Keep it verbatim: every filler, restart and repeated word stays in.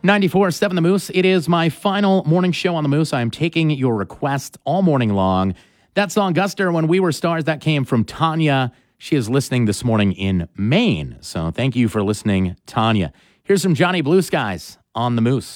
ninety-four point seven The Moose. It is my final morning show on The Moose. I am taking your request all morning long. That song, Guster, When We Were Stars, that came from Tanya. She is listening this morning in Maine. So thank you for listening, Tanya. Here's some Johnny Blue Skies on The Moose.